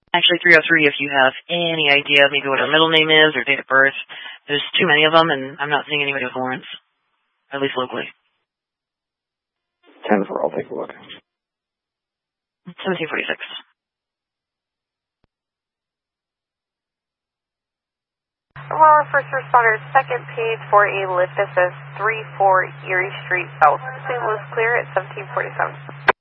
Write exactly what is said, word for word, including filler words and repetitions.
Actually, three oh three, if you have any idea maybe what her middle name is or date of birth. There's too many of them, and I'm not seeing anybody with Lawrence, at least locally. ten four, I'll take a look. seventeen forty-six. Aurora First Responders, second page for a lift that says three four Erie Street South. Saint Louis clear at seventeen forty-seven.